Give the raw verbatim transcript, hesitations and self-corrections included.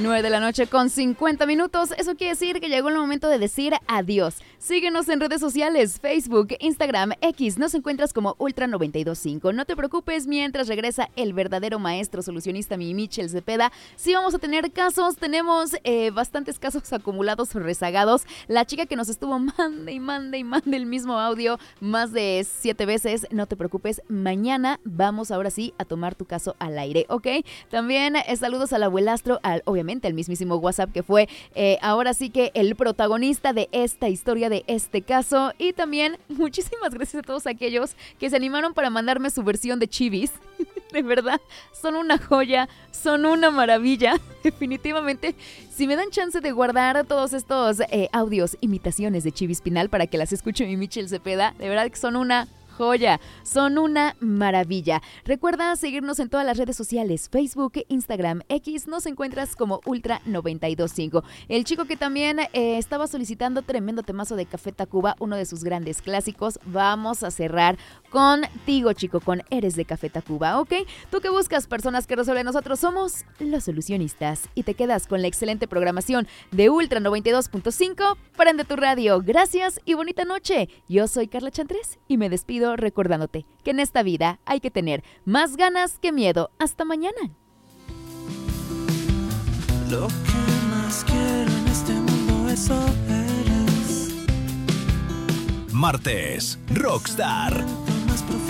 nueve de la noche con cincuenta minutos. Eso quiere decir que llegó el momento de decir adiós. Síguenos en redes sociales, Facebook, Instagram, X. Nos encuentras como Ultra noventa y dos punto cinco. No te preocupes, mientras regresa el verdadero maestro solucionista, mi Michel Cepeda. Sí vamos a tener casos, tenemos eh, bastantes casos acumulados o rezagados. La chica que nos estuvo mande y mande y mande el mismo audio más de siete veces. No te preocupes, mañana vamos ahora sí a tomar tu caso al aire, ¿ok? También eh, saludos al abuelastro, al, obviamente al mismísimo WhatsApp que fue eh, ahora sí que el protagonista de esta historia, de este caso. Y también muchísimas gracias a todos aquellos que se animaron para mandarme su versión de Chivis. De verdad, son una joya, son una maravilla. Definitivamente, si me dan chance de guardar todos estos eh, audios, imitaciones de Chivis Pinal para que las escuche mi Michel Cepeda, de verdad que son una joya, son una maravilla. Recuerda seguirnos en todas las redes sociales, Facebook, Instagram, X. Nos encuentras como Ultra noventa y dos punto cinco. El chico que también eh, estaba solicitando tremendo temazo de Café Tacuba, uno de sus grandes clásicos. Vamos a cerrar contigo, chico, con Eres de Café Tacuba, ¿ok? Tú que buscas personas que resuelven, nosotros somos los solucionistas. Y te quedas con la excelente programación de Ultra noventa y dos punto cinco. Prende tu radio. Gracias y bonita noche. Yo soy Carla Chantres y me despido recordándote que en esta vida hay que tener más ganas que miedo. Hasta mañana. Lo que más quiero en este mundo, eso eres. Martes, Rockstar.